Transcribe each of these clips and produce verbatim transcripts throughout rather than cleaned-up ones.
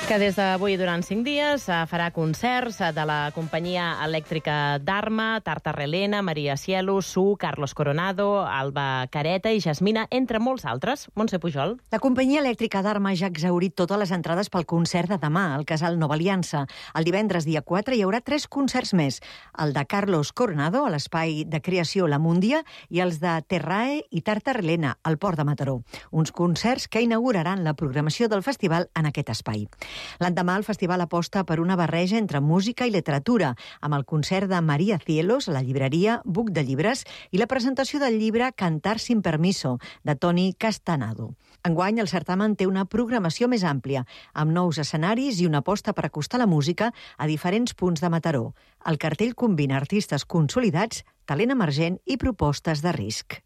que des d'avui durant cinc dies farà concerts de la companyia elèctrica d'Arma, Tartarelena, Maria Cielo, Su, Carlos Coronado, Alba Careta i Jasmina, entre molts altres. Montse Pujol. La companyia elèctrica d'Arma ja ha exhaurit totes les entrades pel concert de demà al Casal Nova Aliança. El divendres, dia quatre, hi haurà tres concerts més. El de Carlos Coronado, a l'Espai de Creació La Mundia, i els de Terrae i Tartarelena, al Port de Mataró. Uns concerts que inauguraran la programació del festival en aquest espai. L'endemà, el festival aposta per una barreja entre música i literatura, amb el concert de Maria Cielos a la llibreria Buc de Llibres i la presentació del llibre Cantar sin permiso, de Toni Castanado. Enguany, el certamen té una programació més àmplia, amb nous escenaris i una aposta per acostar la música a diferents punts de Mataró. El cartell combina artistes consolidats, talent emergent i propostes de risc.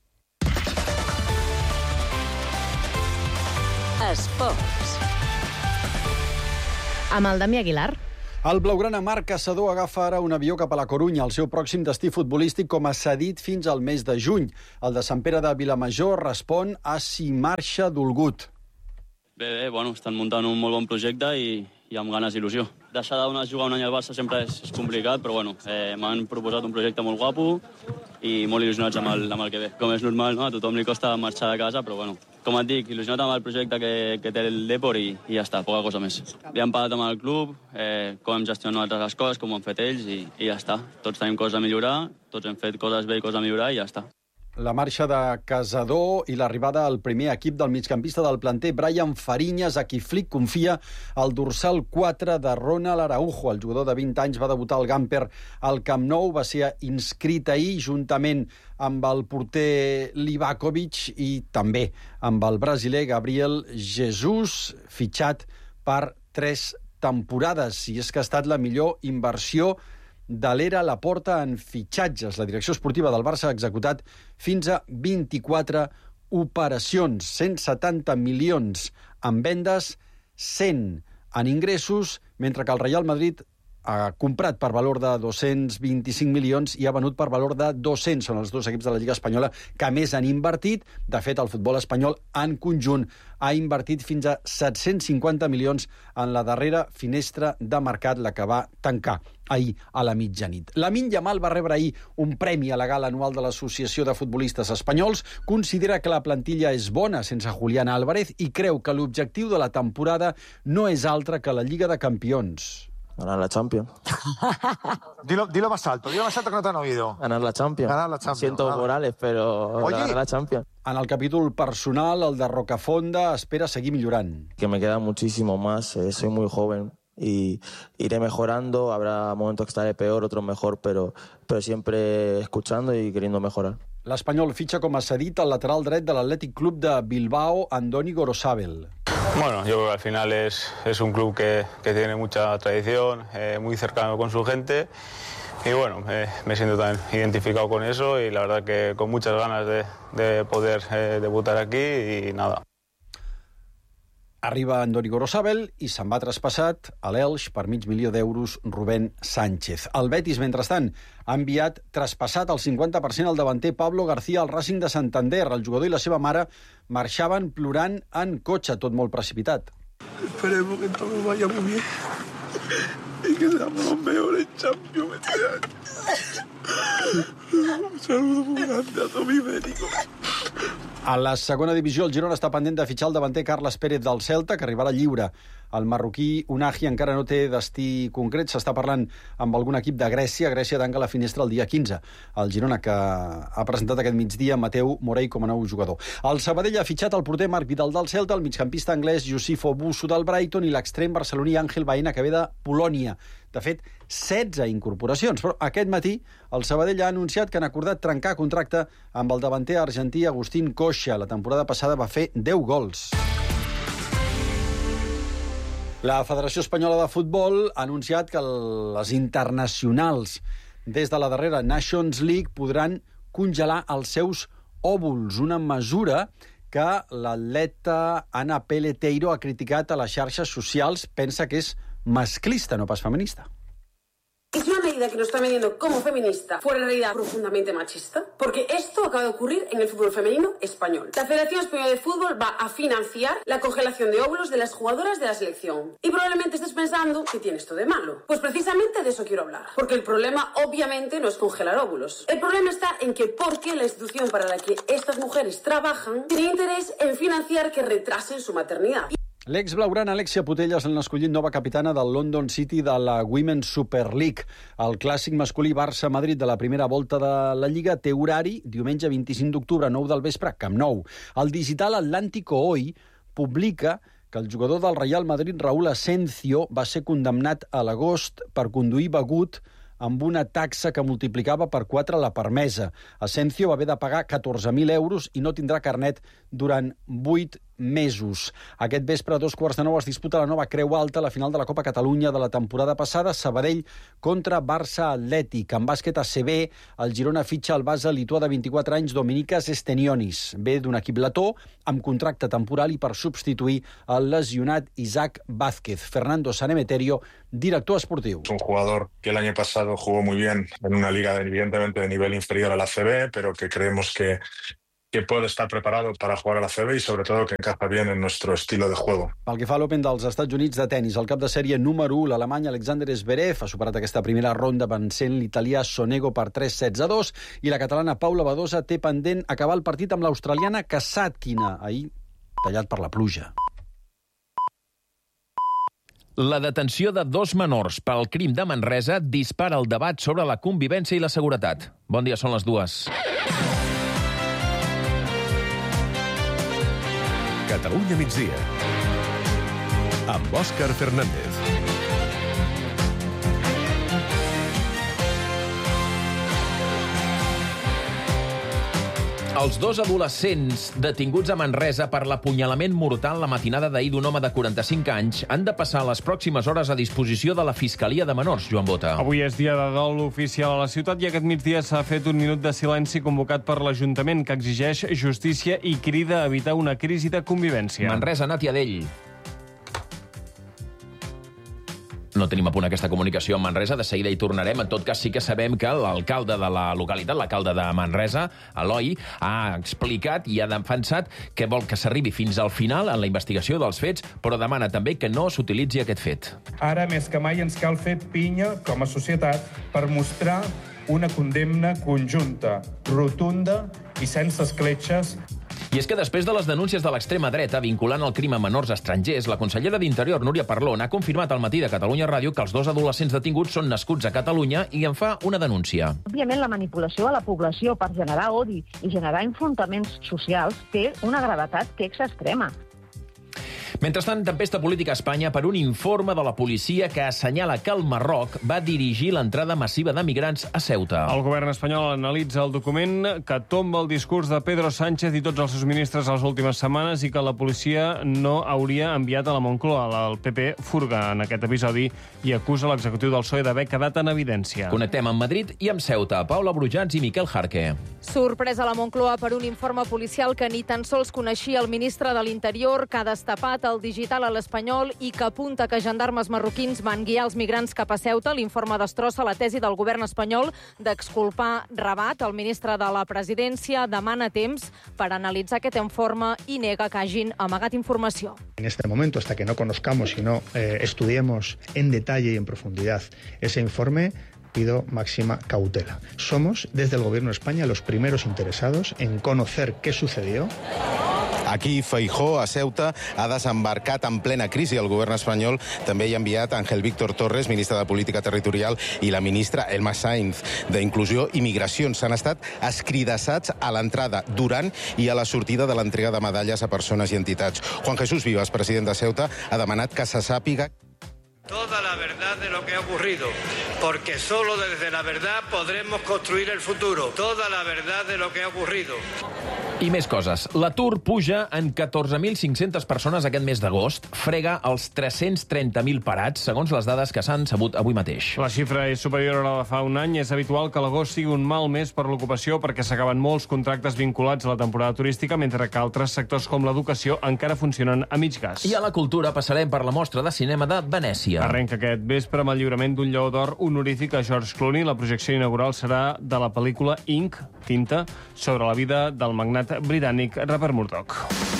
Esports. Amb el Damià Aguilar. El blaugrana Marc Caçador agafa ara un avió cap a la Corunya, el seu pròxim destí futbolístic com a cedit fins al mes de juny. El de Sant Pere de Vilamajor respon a si marxa dolgut. Bé, bé, bueno, estan muntant un molt bon projecte i, i amb ganes d'il·lusió. Deixar de jugar un any al Barça sempre és, és complicat, però bueno, eh, m'han proposat un projecte molt guapo i molt il·lusionats amb el, amb el que ve. Com és normal, no? A tothom li costa marxar de casa, però bueno, com et dic, il·lusionat amb el projecte que, que té el Depor i, i ja està, poca cosa més. Ja hem parlat amb el club, eh, com hem gestionat nosaltres les coses, com ho han fet ells i, i ja està. Tots tenim coses a millorar, tots hem fet coses bé i coses a millorar i ja està. La marxa de Caçador i l'arribada al primer equip del migcampista del planter, Brian Fariñas, a qui Flick confia el dorsal quatre de Ronald Araujo. El jugador de vint anys va debutar al Gamper al Camp Nou, va ser inscrit ahir juntament amb el porter Livakovic i també amb el brasiler Gabriel Jesus, fitxat per tres temporades. I és que ha estat la millor inversió de l'era Laporta en fitxatges. La direcció esportiva del Barça ha executat fins a vint-i-quatre operacions, cent setanta milions en vendes, cent en ingressos, mentre que el Real Madrid ha comprat per valor de dos-cents vint-i-cinc milions i ha venut per valor de dos-cents. Són els dos equips de la Lliga Espanyola que més han invertit. De fet, el futbol espanyol en conjunt ha invertit fins a set-cents cinquanta milions en la darrera finestra de mercat, la que va tancar ahir a la mitjanit. Lamine Yamal va rebre ahir un premi a la gala anual de l'Associació de Futbolistes Espanyols. Considera que la plantilla és bona sense Julián Álvarez i creu que l'objectiu de la temporada no és altre que la Lliga de Campions. Ganar la Champions. dilo, dilo más alto, dilo más alto que no te han oído. Ganar la Champions. Ganar la Champions. Siento Ganar. Morales, pero Oye. ganar la Champions. En el capítol personal, el de Rocafonda espera seguir millorant. Que me queda muchísimo más, eh, soy muy joven y iré mejorando, habrá momentos que estaré peor, otros mejor, pero, pero siempre escuchando y queriendo mejorar. L'Espanyol fitxa com a cedit al lateral dret de l'Atlètic Club de Bilbao, Andoni Gorosabel. Bueno, yo creo que al final es, es un club que, que tiene mucha tradición, eh, muy cercano con su gente y bueno, eh, me siento también identificado con eso y la verdad que con muchas ganas de, de poder eh, debutar aquí y nada. Arriba Andoni Gorosabel i se'n va traspassat a l'Elx per mig milió d'euros Rubén Sánchez. El Betis, mentrestant, ha enviat traspassat al cinquanta per cent el davanter Pablo García al Racing de Santander. El jugador i la seva mare marxaven plorant en cotxe, tot molt precipitat. Esperemos que todo vaya muy bien y que seamos los mejores Champions este año. Un saludo muy grande a todo mi médico. A la segona divisió, el Girona està pendent de fitxar el davanter Carles Pérez del Celta, que arribarà lliure. El marroquí Unahi encara no té destí concret. S'està parlant amb algun equip de Grècia. Grècia tanca la finestra el dia quinze. El Girona, que ha presentat aquest migdia Mateu Morey com a nou jugador. El Sabadell ha fitxat el porter Marc Vidal del Celta, el migcampista anglès Yusuf Owusu del Brighton i l'extrem barceloní Ángel Baena, que ve de Polònia. De fet, setze incorporacions. Però aquest matí el Sabadell ha anunciat que han acordat trencar contracte amb el davanter argentí Agustín Coxa. La temporada passada va fer deu gols. La Federació Espanyola de Futbol ha anunciat que les internacionals des de la darrera Nations League podran congelar els seus òvuls, una mesura que l'atleta Ana Peleteiro ha criticat a les xarxes socials. Pensa que és masclista, no pas feminista. Es una medida movida que nos está vendiendo como feminista fuera en realidad profundamente machista? Porque esto acaba de ocurrir en el fútbol femenino español. La Federación Española de Fútbol va a financiar la congelación de óvulos de las jugadoras de la selección. Y probablemente estés pensando que tiene esto de malo. Pues precisamente de eso quiero hablar. Porque el problema obviamente no es congelar óvulos. El problema está en que porque la institución para la que estas mujeres trabajan tiene interés en financiar que retrasen su maternidad. L'ex-blaugrana Alexia Putellas l'han escollit nova capitana del London City de la Women's Super League. El clàssic masculí Barça-Madrid de la primera volta de la Lliga té horari diumenge vint-i-cinc d'octubre, nou del vespre, Camp Nou. El digital Atlántico Hoy publica que el jugador del Real Madrid, Raúl Asensio, va ser condemnat a l'agost per conduir begut amb una taxa que multiplicava per quatre la permesa. Asensio va haver de pagar catorze mil euros i no tindrà carnet durant vuit mesos. Aquest vespre, a dos quarts de nou, es disputa la nova Creu Alta, la final de la Copa Catalunya de la temporada passada, Sabadell contra Barça Atlètic. En bàsquet A C B, el Girona fitxa el base lituà de vint-i-quatre anys, Dominicas Estenionis. Ve d'un equip letó amb contracte temporal i per substituir el lesionat Isaac Vázquez. Fernando Sanemeterio, director esportiu. Es un jugador que el año pasado jugó muy bien en una liga evidentemente de nivel inferior a la A C B, pero que creemos que que puede estar preparado para jugar a la A C B y sobre todo que encaja bien en nuestro estilo de juego. Pel que fa a l'Open dels Estats Units de tenis, el cap de sèrie número u, l'alemany Alexander Zverev, ha superat aquesta primera ronda vencent l'italià Sonego per tres sets a dos i la catalana Paula Badosa té pendent acabar el partit amb l'australiana Kasatkina, ahir tallat per la pluja. La detenció de dos menors pel crim de Manresa dispara el debat sobre la convivència i la seguretat. Bon dia, són les dues. Catalunya migdia, amb Òscar Fernández. Els dos adolescents detinguts a Manresa per l'apunyalament mortal la matinada d'ahir d'un home de quaranta-cinc anys han de passar les pròximes hores a disposició de la Fiscalia de Menors, Joan Bota. Avui és dia de dol oficial a la ciutat i aquest migdia s'ha fet un minut de silenci convocat per l'Ajuntament que exigeix justícia i crida a evitar una crisi de convivència. Manresa, Nàtia Dell. No tenim a punt aquesta comunicació amb Manresa, de seguida hi tornarem. En tot cas, sí que sabem que l'alcalde de la localitat, l'alcalde de Manresa, Eloi, ha explicat i ha defensat que vol que s'arribi fins al final en la investigació dels fets, però demana també que no s'utilitzi aquest fet. Ara, més que mai, ens cal fer pinya com a societat per mostrar una condemna conjunta, rotunda i sense escletxes. I és que després de les denúncies de l'extrema dreta vinculant el crim a menors estrangers, la consellera d'Interior, Núria Parlon, ha confirmat al matí de Catalunya Ràdio que els dos adolescents detinguts són nascuts a Catalunya i en fa una denúncia. Òbviament, la manipulació a la població per generar odi i generar enfrontaments socials té una gravetat que és extrema. Mentrestant, tempesta política a Espanya per un informe de la policia que assenyala que el Marroc va dirigir l'entrada massiva de migrants a Ceuta. El govern espanyol analitza el document que tomba el discurs de Pedro Sánchez i tots els seus ministres les últimes setmanes i que la policia no hauria enviat a la Moncloa. El P P furga en aquest episodi i acusa l'executiu del P S O E d'haver quedat en evidència. Connectem amb Madrid i amb Ceuta. Paula Brujats i Miquel Jarque. Sorpresa a la Moncloa per un informe policial que ni tan sols coneixia el ministre de l'Interior, que ha destapat el digital a l'Espanyol i que apunta que gendarmes marroquins van guiar els migrants cap a Ceuta. L'informe destrossa la tesi del govern espanyol d'exculpar Rabat. El ministre de la Presidència demana temps per analitzar aquest informe i nega que hagin amagat informació. En este momento, hasta que no conozcamos y no eh, estudiemos en detalle y en profundidad ese informe, pido máxima cautela. Somos, desde el Gobierno de España, los primeros interesados en conocer qué sucedió. Aquí, Feijóo, a Ceuta, ha desembarcat en plena crisi. El govern espanyol també hi ha enviat Ángel Víctor Torres, ministre de Política Territorial, i la ministra Elma Sainz, d'Inclusió i Migracions. S'han estat escridassats a l'entrada, durant i a la sortida de l'entrega de medalles a persones i entitats. Juan Jesús Vivas, president de Ceuta, ha demanat que se sàpiga toda la verdad de lo que ha ocurrido, porque solo desde la verdad podremos construir el futuro. Toda la verdad de lo que ha ocurrido. I més coses. L'atur puja en catorze mil cinc-centes persones aquest mes d'agost, frega els tres-cents trenta mil parats, segons les dades que s'han sabut avui mateix. La xifra és superior a la de fa un any. És habitual que l'agost sigui un mal mes per l'ocupació perquè s'acaben molts contractes vinculats a la temporada turística, mentre que altres sectors com l'educació encara funcionen a mig gas. I a la cultura passarem per la mostra de cinema de Venècia. Arrenca aquest vespre amb el lliurament d'un Lleó d'Or honorífic a George Clooney. La projecció inaugural serà de la pel·lícula Ink, Tinta, sobre la vida del magnat britànic Rupert Murdoch.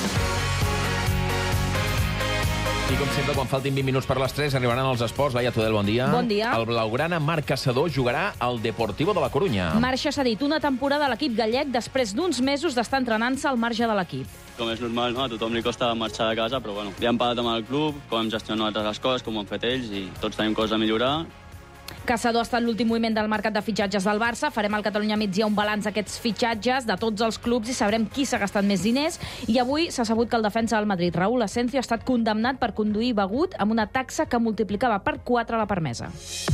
I com sempre, quan faltin vint minuts per les tres, arribaran els esports. Laia Tudel, bon dia. Bon dia. El blaugrana Marc Caçador jugarà al Deportivo de la Corunya. Marxa s'ha dit una temporada a l'equip gallec després d'uns mesos d'estar entrenant-se al marge de l'equip. Com és normal, no? A tothom li costa marxar de casa, però bueno, ja hem parlat amb el club, com hem gestionat les coses, com ho han fet ells, i tots tenim coses a millorar. Caçador ha estat l'últim moviment del mercat de fitxatges del Barça. Farem al Catalunya Migdia un balanç d'aquests fitxatges de tots els clubs i sabrem qui s'ha gastat més diners. I avui s'ha sabut que el defensa del Madrid, Raúl Asensio, ha estat condemnat per conduir begut amb una taxa que multiplicava per quatre la permesa.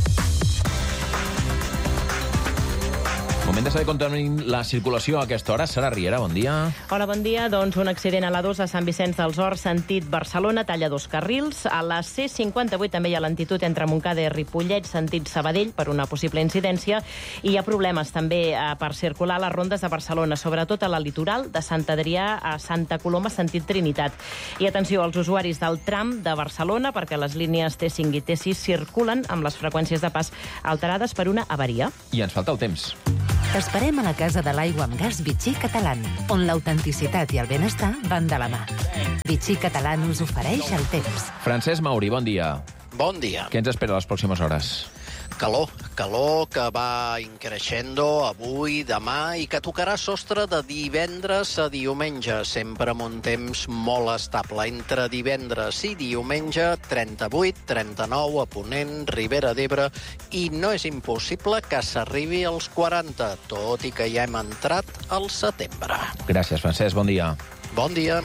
Moment de saber com tenim la circulació a aquesta hora. Sara Riera, bon dia. Hola, bon dia. Doncs un accident a l'A dos a Sant Vicenç dels Horts, sentit Barcelona, talla dos carrils. A la C cinquanta-vuit també hi ha lentitud entre Montcada i Ripollet, sentit Sabadell, per una possible incidència. I hi ha problemes també eh, per circular a les rondes de Barcelona, sobretot a la litoral, de Sant Adrià a Santa Coloma, sentit Trinitat. I atenció als usuaris del tram de Barcelona, perquè les línies T cinc i T sis circulen amb les freqüències de pas alterades per una avaria. I ens falta el temps. T'esperem a la Casa de l'Aigua amb Gas Vichy Catalán, on l'autenticitat i el benestar van de la mà. Vichy Catalán us ofereix el temps. Francesc Mauri, bon dia. Bon dia. Què ens espera les pròximes hores? Calor, calor que va increixendo avui, demà, i que tocarà sostre de divendres a diumenge, sempre amb un temps molt estable. Entre divendres i diumenge, trenta-vuit, trenta-nou a Ponent, Ribera d'Ebre, i no és impossible que s'arribi als quaranta, tot i que ja hem entrat al setembre. Gràcies, Francesc, bon dia. Bon dia.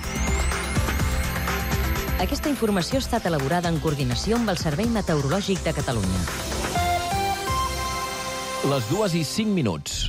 Aquesta informació ha estat elaborada en coordinació amb el Servei Meteorològic de Catalunya. Les dues i cinc minuts.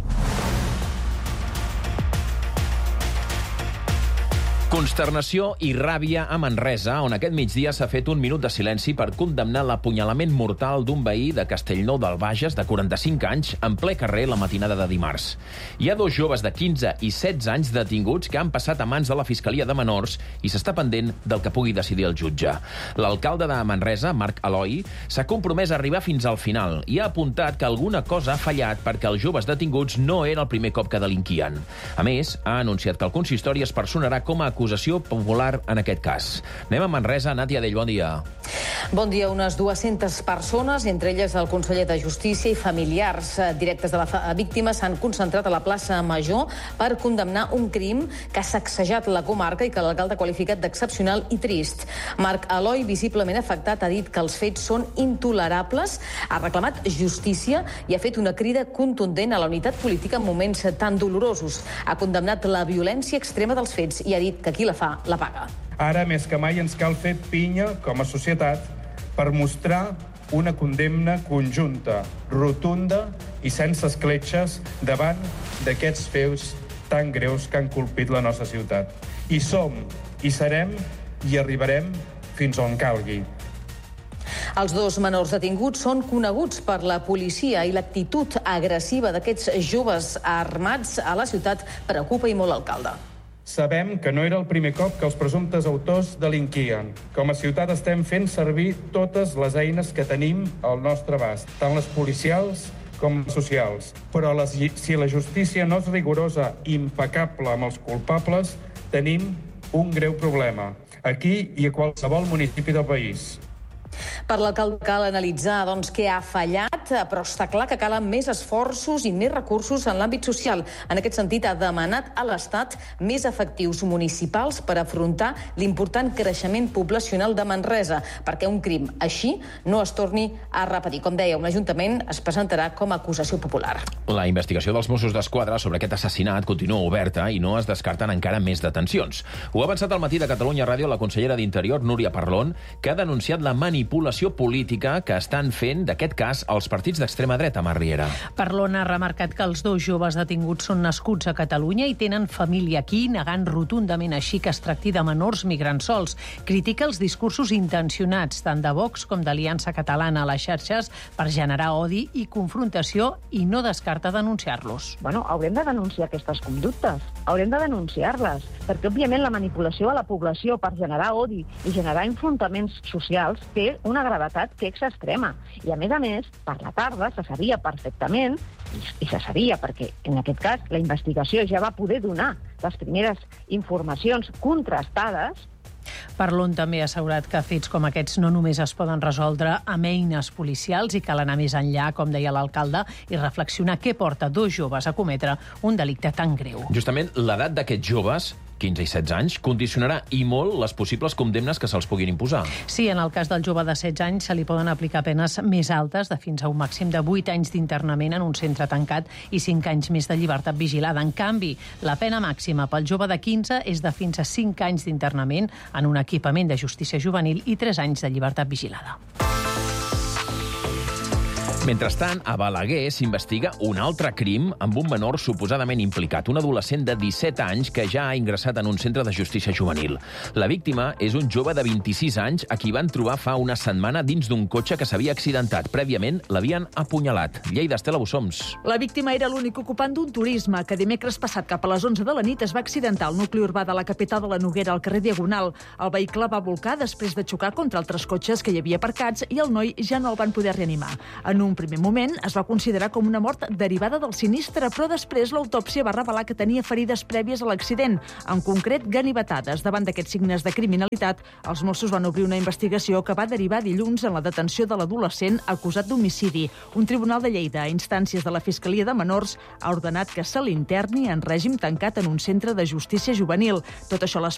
Consternació i ràbia a Manresa, on aquest migdia s'ha fet un minut de silenci per condemnar l'apunyalament mortal d'un veí de Castellnou del Bages de quaranta-cinc anys en ple carrer la matinada de dimarts. Hi ha dos joves de quinze i setze anys detinguts que han passat a mans de la Fiscalia de Menors i s'està pendent del que pugui decidir el jutge. L'alcalde de Manresa, Marc Aloi, s'ha compromès a arribar fins al final i ha apuntat que alguna cosa ha fallat perquè els joves detinguts no era el primer cop que delinquien. A més, ha anunciat que el consistori es personarà com a acusació acusació popular en aquest cas. Anem a Manresa. Nàtia Dell, bon dia. Bon dia. Unes dues-centes persones, entre elles el conseller de Justícia i familiars directes de la víctima, s'han concentrat a la plaça Major per condemnar un crim que ha sacsejat la comarca i que l'alcalde ha qualificat d'excepcional i trist. Marc Aloi, visiblement afectat, ha dit que els fets són intolerables, ha reclamat justícia i ha fet una crida contundent a la unitat política en moments tan dolorosos. Ha condemnat la violència extrema dels fets i ha dit que qui la fa, la paga. Ara, més que mai, ens cal fer pinya com a societat per mostrar una condemna conjunta, rotunda i sense escletxes davant d'aquests fets tan greus que han colpit la nostra ciutat. I som, i serem, i arribarem fins on calgui. Els dos menors detinguts són coneguts per la policia i l'actitud agressiva d'aquests joves armats a la ciutat preocupa i molt l'alcalde. Sabem que no era el primer cop que els presumptes autors delinquien. Com a ciutat estem fent servir totes les eines que tenim al nostre abast, tant les policials com les socials. Però les, si la justícia no és rigorosa i impecable amb els culpables, tenim un greu problema, aquí i a qualsevol municipi del país. Per l'alcalde cal analitzar doncs, què ha fallat, però està clar que calen més esforços i més recursos en l'àmbit social. En aquest sentit, ha demanat a l'Estat més efectius municipals per afrontar l'important creixement poblacional de Manresa, perquè un crim així no es torni a repetir. Com deia, un ajuntament es presentarà com a acusació popular. La investigació dels Mossos d'Esquadra sobre aquest assassinat continua oberta i no es descarten encara més detencions. Ho ha avançat al matí de Catalunya Ràdio la consellera d'Interior, Núria Parlon, que ha denunciat la manipulació manipulació política que estan fent d'aquest cas els partits d'extrema dreta, Mar Riera. Parlon ha remarcat que els dos joves detinguts són nascuts a Catalunya i tenen família aquí, negant rotundament així que es tracti de menors migrants sols. Critica els discursos intencionats tant de Vox com d'Aliança Catalana a les xarxes per generar odi i confrontació i no descarta denunciar-los. Bueno, haurem de denunciar aquestes conductes, haurem de denunciar-les, perquè òbviament la manipulació a la població per generar odi i generar enfrontaments socials té una gravetat que és extrema. I a més a més, per la tarda se sabia perfectament, i se sabia perquè en aquest cas la investigació ja va poder donar les primeres informacions contrastades. Parlon també ha assegurat que fets com aquests no només es poden resoldre amb eines policials i cal anar més enllà, com deia l'alcalde, i reflexionar què porta dos joves a cometre un delicte tan greu. Justament l'edat d'aquests joves, quinze i setze anys, condicionarà i molt les possibles condemnes que se'ls puguin imposar. Sí, en el cas del jove de setze anys se li poden aplicar penes més altes, de fins a un màxim de vuit anys d'internament en un centre tancat i cinc anys més de llibertat vigilada. En canvi, la pena màxima pel jove de quinze és de fins a cinc anys d'internament en un equipament de justícia juvenil i tres anys de llibertat vigilada. Mentrestant, a Balaguer s'investiga un altre crim amb un menor suposadament implicat, un adolescent de disset anys que ja ha ingressat en un centre de justícia juvenil. La víctima és un jove de vint-i-sis anys a qui van trobar fa una setmana dins d'un cotxe que s'havia accidentat. Prèviament l'havien apunyalat. Lleida, Estela Bussoms. La víctima era l'únic ocupant d'un turisme que dimecres passat cap a les onze de la nit es va accidentar al nucli urbà de la capital de la Noguera, al carrer Diagonal. El vehicle va volcar després de xocar contra altres cotxes que hi havia aparcats i el noi ja no el van poder reanimar. En un primer moment es va considerar com una mort derivada del sinistre, però després l'autòpsia va revelar que tenia ferides prèvies a l'accident, en concret ganivetades. Davant d'aquests signes de criminalitat, els Mossos van obrir una investigació que va derivar dilluns en la detenció de l'adolescent acusat d'homicidi. Un tribunal de Lleida, a instàncies de la Fiscalia de Menors, ha ordenat que se l'interni en règim tancat en un centre de justícia juvenil. Tot això a les